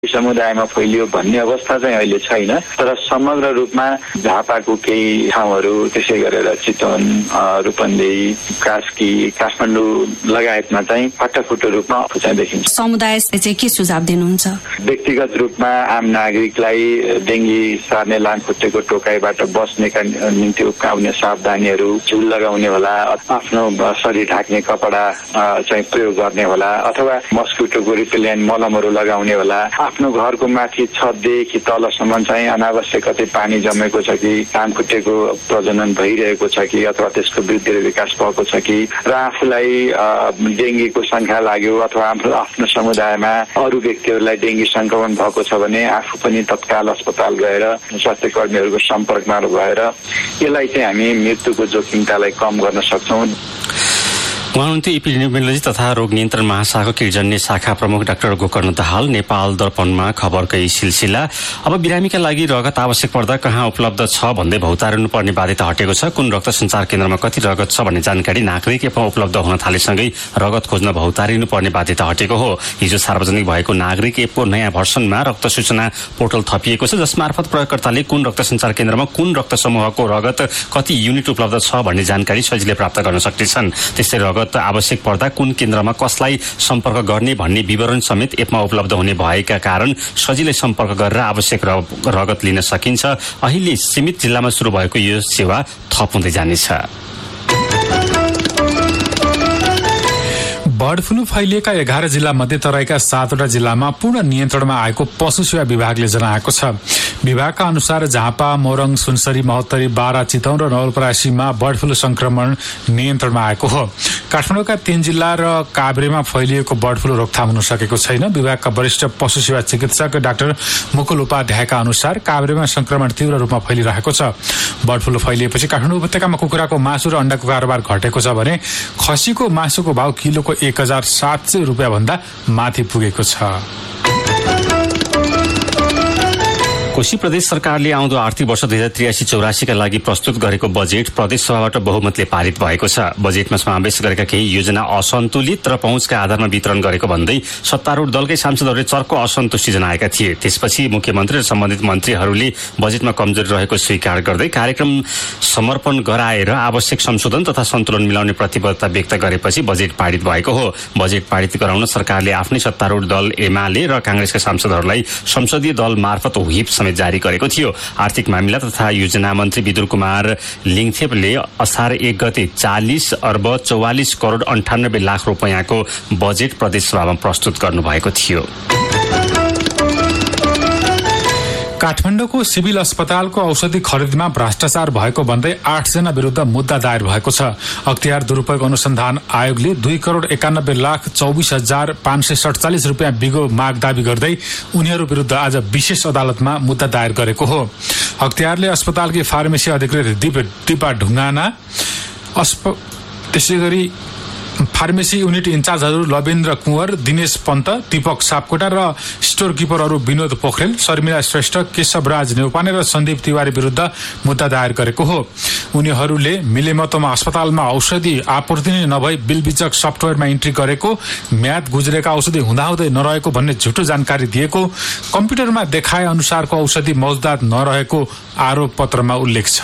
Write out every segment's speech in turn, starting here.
समुदायमा फैलियो भन्ने अवस्था चाहिँ अहिले छैन। तर समग्र रूपमा झापाको केही ठाउँहरू, त्यसै गरेर चितवन, रूपन्देही, कास्की, काठमाडौँ लगायतमा चाहिँ फाटाफुटो रूपमा चाहिँ देखिन्छ। समुदायले चाहिँ के सुझाव दिनुहुन्छ? व्यक्तिगत रूपमा आम नागरिकलाई डेङ्गी सार्ने लामखुट्टेको टोकाइबाट बस्नेका निम्ति उकाउने सावधानीहरू, झुल लगाउने होला, आफ्नो शरीर ढाक्ने कपडा चाहिँ प्रयोग गर्ने होला, अथवा मस्किटोको रिपेलेन्ट मलमहरू लगाउने होला। आफ्नो घरको माथि छतदेखि तलसम्म चाहिँ अनावश्यक कतै पानी जमेको छ कि, लामखुट्टेको प्रजनन भइरहेको छ कि, अथवा त्यसको वृद्धि र विकास भएको छ कि, र आफूलाई डेङ्गीको शङ्का लाग्यो अथवा आफ्नो समुदायमा अरू व्यक्तिहरूलाई डेङ्गी संक्रमण भएको छ भने आफू पनि तत्काल अस्पताल गएर स्वास्थ्य कर्मीहरूको सम्पर्कमा भएर यसलाई चाहिँ हामी मृत्युको जोखिमतालाई कम गर्न सक्छौँ। उहाँ हुनुहुन्थ्यो एपिडेमियोलोजी तथा रोग नियन्त्रण महाशाखाको किर्जन्य शाखा प्रमुख डाक्टर गोकर्ण दाहाल। नेपाल दर्पणमा खबरकै सिलसिला। अब बिरामीका लागि रगत आवश्यक पर्दा कहाँ उपलब्ध छ भन्दै भौतारिनु पर्ने बाध्यता हटेको छ। कुन रक्त सञ्चार केन्द्रमा कति रगत छ भन्ने जानकारी नागरिक एपमा उपलब्ध हुन थालेसँगै रगत खोज्न भौतारिनु पर्ने बाध्यता हटेको हो। हिजो सार्वजनिक भएको नागरिक एपको नयाँ भर्सनमा रक्त सूचना पोर्टल थपिएको छ, जसमार्फत प्रयोगकर्ताले कुन रक्त सञ्चार केन्द्रमा कुन रक्त समूहको रगत कति युनिट उपलब्ध छ भन्ने जानकारी सजिलै प्राप्त गर्न सक्नेछन्। त्यस्तै रगत आवश्यक पर्दा कुन केन्द्रमा कसलाई सम्पर्क गर्ने भन्ने विवरण समेत एपमा उपलब्ध हुने भएका कारण सजिलै सम्पर्क गरेर आवश्यक रगत लिन सकिन्छ। अहिले सीमित जिल्लामा सुरु भएको यो सेवा थप हुँदै जानेछ। बर्ड फ्लू फैलिएका 11 जिल्ला मध्ये तराईका 7वटा जिल्लामा पूर्ण नियन्त्रणमा आएको पशु सेवा विभागले जनाएको छ। विभागका अनुसार झापा, मोरङ, सुनसरी, महोत्तरी, बारा, चितवन र नवलपरासीमा बर्ड फ्लू संक्रमण नियन्त्रणमा आएको हो। काठमाडौँका 3 जिल्ला र काभ्रेमा फैलिएको बर्ड फ्लू रोकथाम हुन सकेको छैन। विभागका वरिष्ठ पशु सेवा चिकित्सक डाक्टर मुकुल उपाध्यायका अनुसार काभ्रेमा संक्रमण तीव्र रूपमा फैलिरहेको छ। बर्ड फ्लू फैलिएपछि काठमाडौँ उपत्यकामा कुखुराको मासु र अण्डाको कारोबार घटेको छ भने खसीको मासुको भाव किलोको 1700 रुपियाँ भन्दा माथि पुगेको छ। कोशी प्रदेश सरकारले आउँदो आर्थिक वर्ष 2083-84 का लागि प्रस्तुत गरेको बजेट प्रदेश सभाबाट बहुमतले पारित भएको छ। बजेटमा समावेश गरेका केही योजना असन्तुलित र पहुँचका आधारमा वितरण गरेको भन्दै सत्तारूढ दलकै सांसदहरूले चर्को असन्तुष्टि जनाएका थिए। त्यसपछि मुख्यमन्त्री र सम्बन्धित मन्त्रीहरूले बजेटमा कमजोरी रहेको स्वीकार गर्दै कार्यक्रम समर्पण गराएर आवश्यक संशोधन तथा सन्तुलन मिलाउने प्रतिबद्धता व्यक्त गरेपछि बजेट पारित भएको हो। बजेट पारित गराउन सरकारले आफ्नै सत्तारूढ दल एमाले र कांग्रेसका सांसदहरूलाई संसदीय दल मार्फत व्हिप समेत जारी गरेको थियो। आर्थिक मामिला तथा योजना मन्त्री विदुर कुमार लिङथेपले असार 1 गते 40 अर्ब 44 करोड 98 लाख रुपियाँको बजेट प्रदेश सभामा प्रस्तुत गर्नुभएको थियो। काठमाडौँको सिभिल अस्पतालको औषधि खरिदमा भ्रष्टाचार भएको भन्दै 8 जना विरुद्ध मुद्दा दायर भएको छ। अख्तियार दुरूपयोग अनुसन्धान आयोगले 2 करोड 91 लाख 24,547 रुपियाँ बिगो माग दावी गर्दै उनीहरू विरुद्ध आज विशेष अदालतमा मुद्दा दायर गरेको हो। अख्तियारले अस्पतालकी फार्मेसी अधिकृत दिपा ढुङ्गाना, त्यसै गरी फार्मेसी युनिट इन्चार्जहरू लवेन्द्र कुँवर, दिनेश पन्त, दीपक सापकोटा र स्टोर किपरहरू विनोद पोखरेल, शर्मिला श्रेष्ठ, केशवराज नेउपाने र सन्दीप तिवारी विरुद्ध मुद्दा दायर गरेको हो। उनीहरूले मिलेमतोमा अस्पतालमा औषधि आपूर्ति नै नभई बिलबिचक सफ्टवेयरमा इन्ट्री गरेको, म्याद गुज्रेका औषधि हुँदाहुँदै नरहेको भन्ने झुटो जानकारी दिएको, कम्प्युटरमा देखाए अनुसारको औषधि मौजदात नरहेको आरोप पत्रमा उल्लेख छ।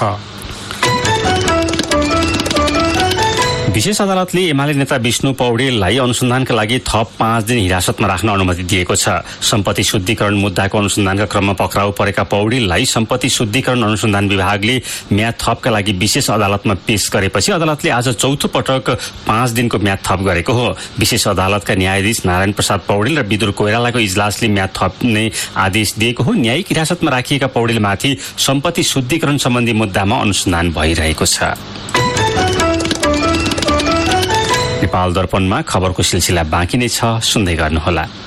विशेष अदालतले एमाले नेता विष्णु पौडेललाई अनुसन्धानका लागि थप 5 दिन हिरासतमा राख्न अनुमति दिएको छ। सम्पत्ति शुद्धिकरण मुद्दाको अनुसन्धानका क्रममा पक्राउ परेका पौडेललाई सम्पत्ति शुद्धिकरण अनुसन्धान विभागले म्याद थपका लागि विशेष अदालतमा पेश गरेपछि अदालतले आज चौथो पटक 5 दिनको म्याद थप गरेको हो। विशेष अदालतका न्यायाधीश नारायण प्रसाद पौडेल र विदुर कोइरालाको इजलासले म्याद थप्ने आदेश दिएको हो। न्यायिक हिरासतमा राखिएका पौडेलमाथि सम्पत्ति शुद्धिकरण सम्बन्धी मुद्दामा अनुसन्धान भइरहेको छ। नेपाल दर्पणमा खबरको सिलसिला बाँकी नै छ, सुन्दै गर्नुहोला।